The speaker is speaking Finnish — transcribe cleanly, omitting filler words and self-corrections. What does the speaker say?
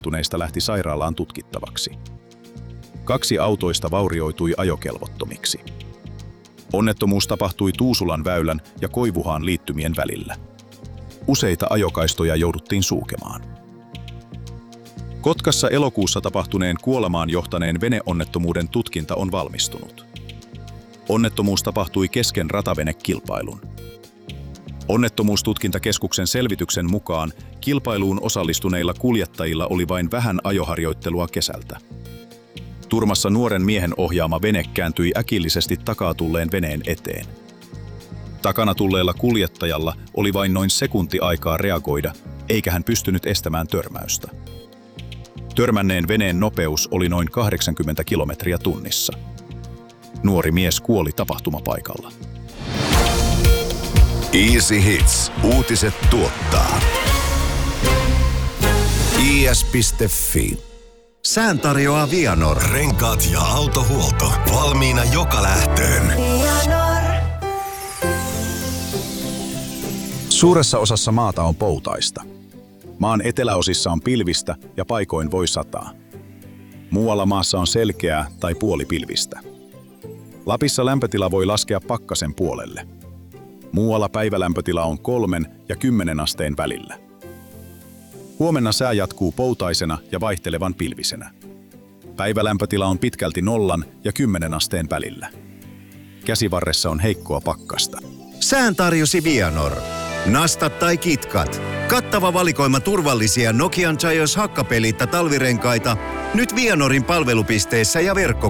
loukkaantuneista lähti sairaalaan tutkittavaksi. 2 autoista vaurioitui ajokelvottomiksi. Onnettomuus tapahtui Tuusulan väylän ja Koivuhaan liittymien välillä. Useita ajokaistoja jouduttiin sulkemaan. Kotkassa elokuussa tapahtuneen kuolemaan johtaneen veneonnettomuuden tutkinta on valmistunut. Onnettomuus tapahtui kesken ratavenekilpailun. Onnettomuustutkintakeskuksen selvityksen mukaan kilpailuun osallistuneilla kuljettajilla oli vain vähän ajoharjoittelua kesältä. Turmassa nuoren miehen ohjaama vene kääntyi äkillisesti takaa tulleen veneen eteen. Takana tulleella kuljettajalla oli vain noin sekunti aikaa reagoida, eikä hän pystynyt estämään törmäystä. Törmänneen veneen nopeus oli noin 80 kilometriä tunnissa. Nuori mies kuoli tapahtumapaikalla. Easy Hits. Uutiset tuottaa. is.fi. Sään tarjoaa Vianor. Renkaat ja autohuolto. Valmiina joka lähtöön. Vianor. Suuressa osassa maata on poutaista. Maan eteläosissa on pilvistä ja paikoin voi sataa. Muualla maassa on selkeää tai puolipilvistä. Lapissa lämpötila voi laskea pakkasen puolelle. Muualla päivälämpötila on 3 ja 10 asteen välillä. Huomenna sää jatkuu poutaisena ja vaihtelevan pilvisenä. Päivälämpötila on pitkälti 0 ja 10 asteen välillä. Käsivarressa on heikkoa pakkasta. Sään tarjosi Vianor. Nastat tai kitkat. Kattava valikoima turvallisia Nokian Gios hakkapelitta talvirenkaita nyt Vianorin palvelupisteissä ja verkkokaupassa.